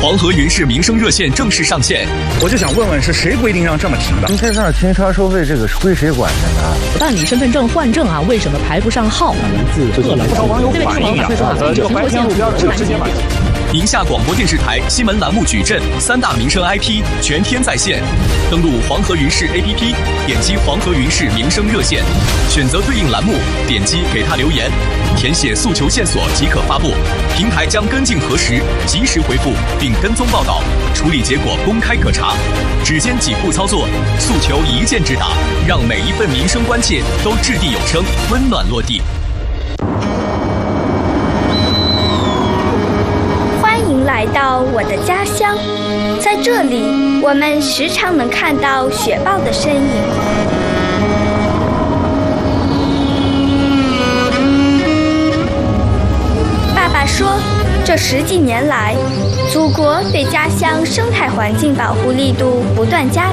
黄河云市民生热线正式上线。 我就想问问，是谁规定让这么停的？ 您在这儿停车收费，这个是归谁管的呢？ 办理身份证换证啊，为什么排不上号？ 不少网友反映啊，这个白天路边直接买。 宁夏广播电视台新闻栏目矩阵3大民生 IP 全天在线，登录黄河云市 APP， 点击黄河云市民生热线，选择对应栏目，点击给他留言，填写诉求线索即可发布。平台将跟进核实，及时回复并跟踪报道，处理结果公开可查。只见几步操作，诉求一键直达，让每一份民生关切都掷地有声，温暖落地。 来到我的家乡，在这里，我们时常能看到雪豹的身影。爸爸说，这10几年来，祖国对家乡生态环境保护力度不断加